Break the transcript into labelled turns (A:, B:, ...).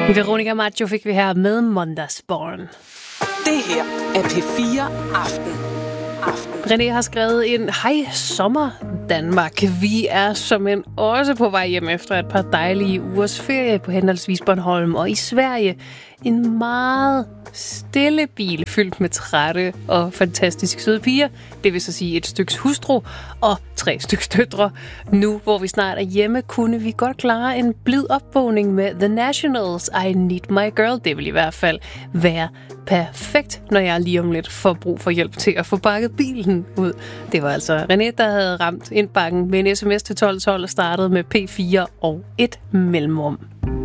A: Veronica Maggio fik vi her med Mondasborn.
B: Det her er P4 Aften.
A: René har skrevet ind: Hej sommer Danmark. Vi er såmænd også på vej hjem efter et par dejlige ugers ferie på henholdsvis Bornholm og i Sverige. En meget stille bil fyldt med trætte og fantastisk søde piger. Det vil så sige et styks hustru og 3 styks døtre. Nu, hvor vi snart er hjemme, kunne vi godt klare en blid opvågning med The Nationals, I Need My Girl. Det vil i hvert fald være perfekt, når jeg lige om lidt får brug for hjælp til at få bakket bilen ud. Det var altså René, der havde ramt indbakken med en sms til 1212 og startede med P4 og et mellemrum.